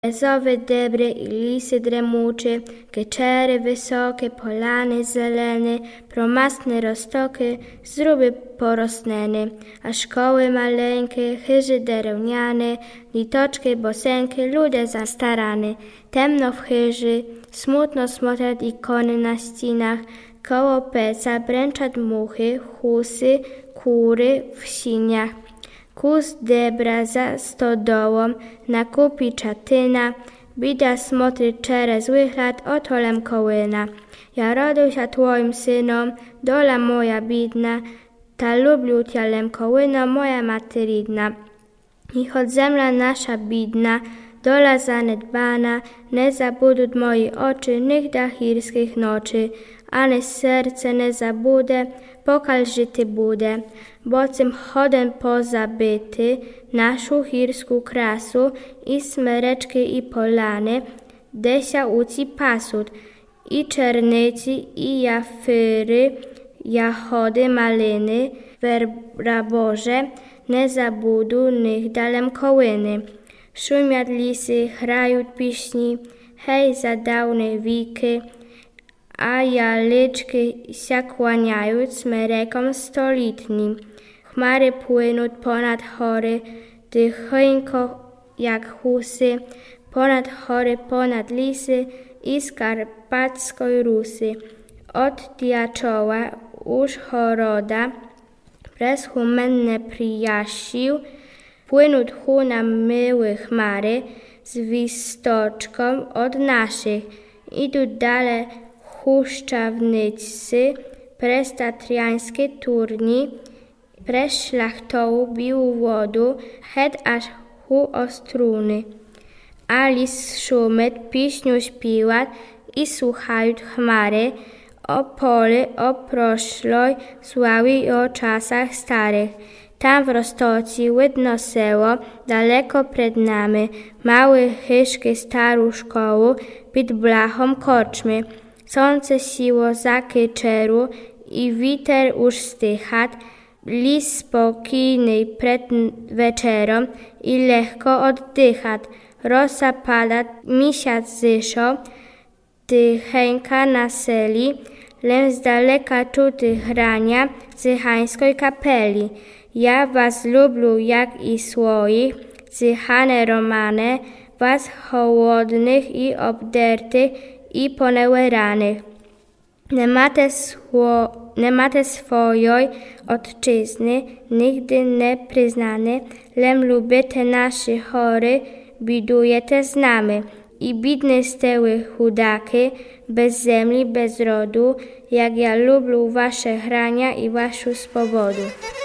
Bezowe dęby i lisy dremucze, keczery wysokie, polany zelene, promastne roztoky, zruby porosnene, a szkoły maleńkie, chyży drewniane, litoczki bosenkie, ludzie zastarane. Temno w chyży, smutno smotrać ikony na ścianach, koło peca bręczat muchy, husy, kury w siniach. Kus debra za stodołą, nakupi czatyna, bida smotry czere złych lat, otolem kołyna. Ja roduj się twoim synom, dola moja bidna, ta lubił cialem kołyno, moja matyrydna. I choć zemla nasza bidna, dola zanedbana, nie zabudą moi oczy, nigda chirskich noczy, ani serce nie zabudę, pokal żyty budę, bocym chodem pozabyty, naszą chirską krasu i smereczki i polany, desia uci pasud, i czernyci, i jafyry, jachody, maliny, werbraboże, nie zabudu nigdalem kołyny. Szumiat lisy, hrają piśni, hej zadałne wiki, a jalyczki się kłaniają smerekom stolitnim. Chmary płyną ponad chory, tychonько jak husy, ponad chory, ponad lisy i skarpackiej rusy. Od diaczoła uż choroda, przez humenne przyjaźnił, płyną tchu na myły chmary z wistoczką od naszych. Idą dalej huszczawnicy, przez tatriańskie turni, przez szlachtołu bił wodu, het aż hu ostruny. A lis szumet piśniu śpiła i słuchają chmary, o pole, o proszloj, sławi i o czasach starych. Tam w Roztoci widno seło, daleko przed nami, małe chyszki starą szkołu, pід blachą korczmy. Słońce siło za keczeru i witer już stychat, lis spokojny przed wieczerem i lekko oddychat. Rosa pada, misiac zyszo, tycheńka na seli, lem z daleka czuty hrania cychańskiej kapeli. Ja was lubię jak i swoich, cychane romane, was hołodnych i obdertych i ponełeranych. Nie mate swojej ojczyzny, nigdy nie przyznane, lem lubicie nasze chory, bidujecie z nami. I bidne steły chudaki, bez ziemi, bez rodu, jak ja lubię wasze hrania i waszą swobodu.